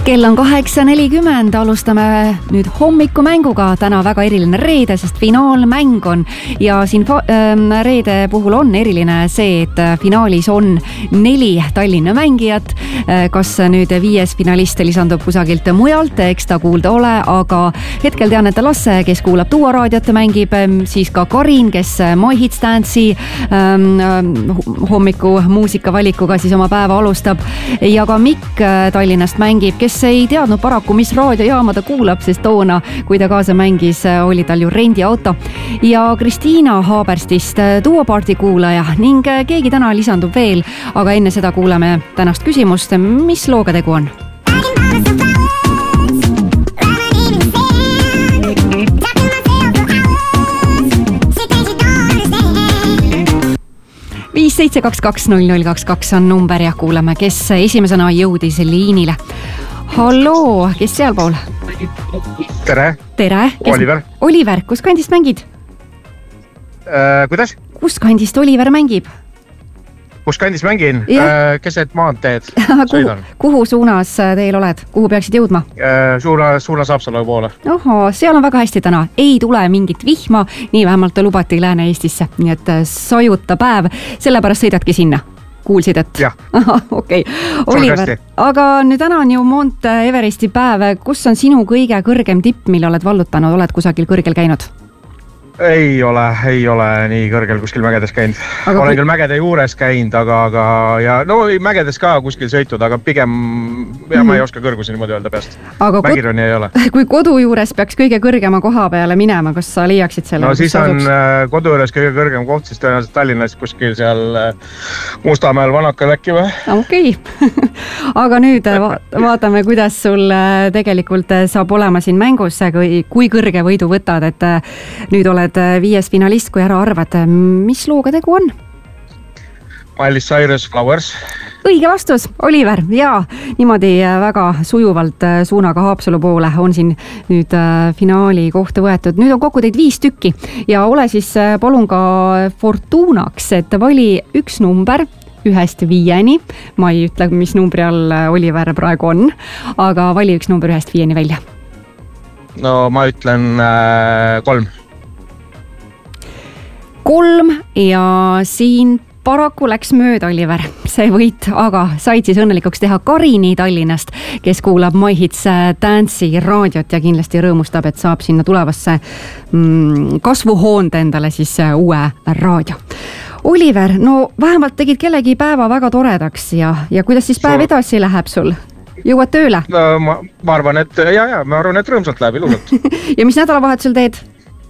Kell on 8.40, alustame nüüd hommikumänguga. Täna väga eriline reede, sest finaalmäng on ja siin reede puhul on eriline see, et finaalis on 4 Tallinna mängijat. Kas nüüd 5. finalist lisandub kusagilt mujalt, eks ta kuulda ole, aga hetkel tean, et Lasse, kes kuulab Duo raadiot, mängib, siis ka Karin, kes My Hits Dance'i hommiku muusikavalikuga siis oma päeva alustab ja ka Mikk Tallinnast mängib, kes ei teadnud paraku, mis raadiojaama ta kuulab, sest toona, kui ta kaasa mängis, oli tal ju rendiauto. Ja Kristiina Haaberstist Duoparty kuulaja ning keegi täna lisandub veel, aga enne seda kuulame tänast küsimust, mis looga tegu on? 572200022 on number ja kuulame, kes esimesena jõudis liinile. Halloo, kes sealpool? Tere. Tere. Oliver. Oliver, kus kandist mängid? Kuidas? Kus kandist Oliver mängib? Kus kandis mängin? Keset maanteed. Kuhu suunas teil oled? Kuhu peaksid jõudma? Suunas Haapsalu poole. Oho, seal on väga hästi täna. Ei tule mingit vihma, nii vähemalt lubati Lääne-Eestisse. Nii et sojuta päev, sellepärast sõidadki sinna. Kuulsid, et? Jah. Okei. Oliver, aga nüüd täna on ju Mount Everesti päev. Kus on sinu kõige kõrgem tipp, mille oled vallutanud? Oled kusagil kõrgel käinud? Ei ole nii kõrgel kuskil mägedes käinud. Olen küll mägede juures käinud, aga ja no mägedes ka kuskil sõitud, aga pigem ma ei oska kõrgusi niimoodi öelda peast. Mägironi ei ole. Kui kodu juures peaks kõige kõrgema koha peale minema, kas sa leiaksid selle? No siis on kodu juures kõige kõrgem koht, siis tõenäoliselt Tallinnas kuskil seal Mustamäel Vanakal äkki või? Okei. Aga nüüd vaatame, kuidas sul tegelikult saab olema siin mängus, kui kõrge võidu võtad, et nüüd oled 5. finalist, kui ära arvad, mis looga tegu on? Miley Cyrus, Flowers. Õige vastus, Oliver, jaa, niimoodi väga sujuvalt suunaga Haapsalu poole on siin nüüd finaali kohta võetud. Nüüd on kokku teid 5 tükki ja ole siis palun ka fortuunaks, et vali üks number 1-5. Ma ei ütle, mis numbri all Oliver praegu on, aga vali üks number 1-5 välja. No ma ütlen 3. 3 ja siin paraku läks mööda, Oliver, see võit, aga said siis õnnelikuks teha Karini Tallinnast, kes kuulab My Hits Dance'i raadiot ja kindlasti rõõmustab, et saab sinna tulevasse kasvuhoonde endale siis uue raadio. Oliver, no vähemalt tegid kellegi päeva väga toredaks ja kuidas siis päev edasi läheb sul? Jõuad tööle? No, ma arvan, et ma arvan, et rõõmsalt läheb ilusalt. Ja mis nädalavahetusel teed?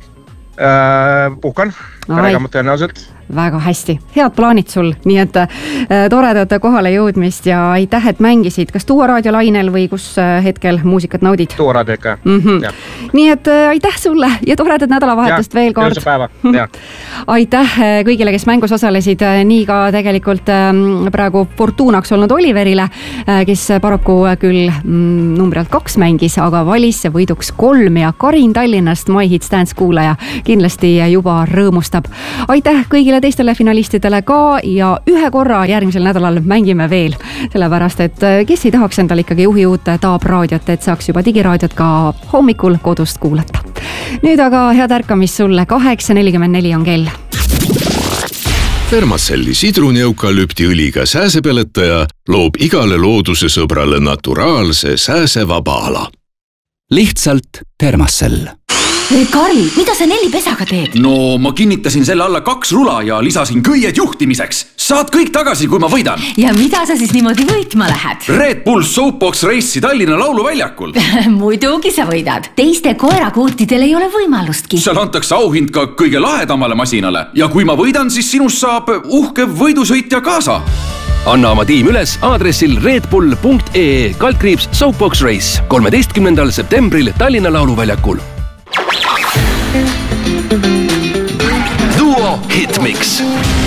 Puhkan, perega ma tõenäoliselt. Väga hästi, head plaanid sul, nii et toredat kohale jõudmist ja aitäh, et mängisid. Kas Duo raadio lainel või kus hetkel muusikat naudid? Duo raadio ikka. Nii et aitäh sulle ja toredat nädalavahetust veel kord. Aitäh kõigile, kes mängus osalesid, nii ka tegelikult praegu fortuunaks olnud Oliverile, kes paraku küll numbri alt 2 mängis, aga valis võiduks 3 ja Karin Tallinnast My Hits Dance kuulaja kindlasti juba rõõmustab. Aitäh kõigile teistele finalistidele ka ja ühe korra järgmisel nädalal mängime veel, sellepärast et kes ei tahaks endale ikkagi juhi uut taabraadiot, et saaks juba digiraadiot ka hommikul kodust kuulata. Nüüd aga head ärkamist sulle, 8.44 on kell. Thermacelli sidruni eukalüptiõliga sääsepeletaja loob igale looduse sõbrale naturaalse sääsevaba ala. Lihtsalt Thermacell. Karl, mida sa Nelli pesaga teed? No, ma kinnitasin selle alla 2 rula ja lisasin köied juhtimiseks. Saad kõik tagasi, kui ma võidan. Ja mida sa siis niimoodi võitma lähed? Red Bull Soapbox Race'i Tallinna lauluväljakul. Muidugi sa võidad. Teiste koerakuutidel ei ole võimalustki. Seal antakse auhind ka kõige lahedamale masinale. Ja kui ma võidan, siis sinust saab uhke võidusõitja kaasa. Anna oma tiim üles aadressil redbull.ee/ Soapbox Race 13. septembril Tallinna lauluväljakul. Duo Hitmix.